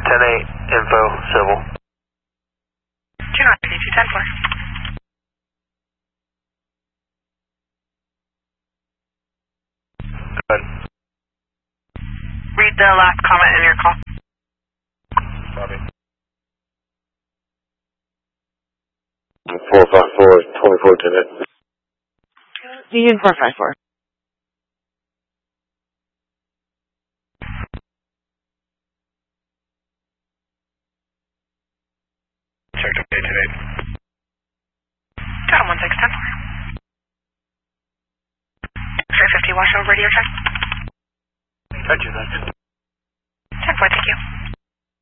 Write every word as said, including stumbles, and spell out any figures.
ten eight, info, civil. two nine two ten four. Go ahead. Read the last comment in your call. Copy. four five four, twenty-four ten eight. Union four five four. Check to ten eight. Total one six ten four. three fifty, watch over radio check. Roger that. ten four, thank you.